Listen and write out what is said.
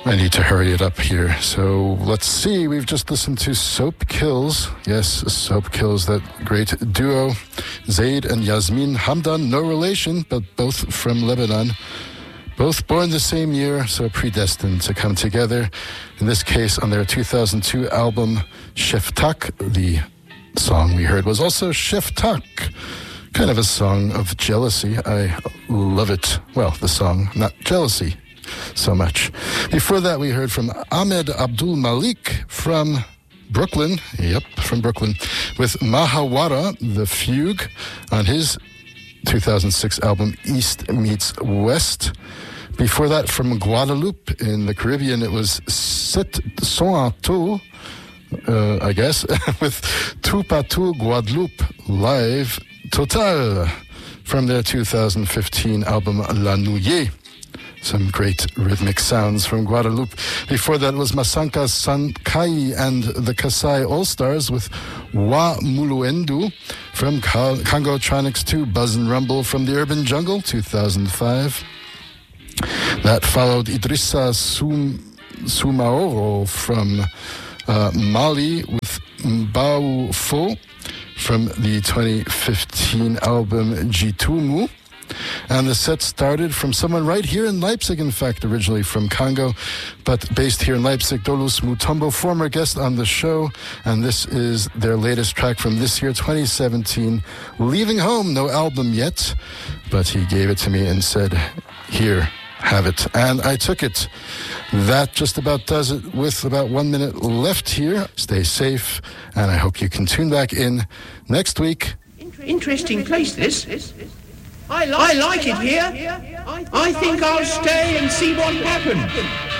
I need to hurry it up here. So let's see. We've just listened to Soap Kills. Yes, Soap Kills, that great duo. Zaid and Yasmin Hamdan, no relation, but both from Lebanon. Both born the same year, so predestined to come together. In this case, on their 2002 album, Sheftak, the song we heard was also Sheftak. Kind of a song of jealousy. I love it. Well, the song, not jealousy so much. Before that, we heard from Ahmed Abdul Malik from Brooklyn. Yep, from Brooklyn. With Mahawara, the fugue, on his 2006 album East Meets West. Before that, from Guadeloupe in the Caribbean, it was Sept Son Tout, I guess, with Tout Patou Guadeloupe Live Total from their 2015 album La Nouille. Some great rhythmic sounds from Guadeloupe. Before that was Masanka Sankai and the Kasai All-Stars with Wa Muluendu from Congo Tronics 2, Buzz and Rumble from the Urban Jungle, 2005. That followed Idrissa Soumaoro from Mali with Mbao Fo from the 2015 album Jitumu. And the set started from someone right here in Leipzig, in fact, originally from Congo, but based here in Leipzig, Dolus Mutombo, former guest on the show. And this is their latest track from this year, 2017, Leaving Home. No album yet, but he gave it to me and said, here, have it. And I took it. That just about does it with about 1 minute left here. Stay safe, and I hope you can tune back in next week. Interesting place, this. I like it here. I think I'll stay and see what happens.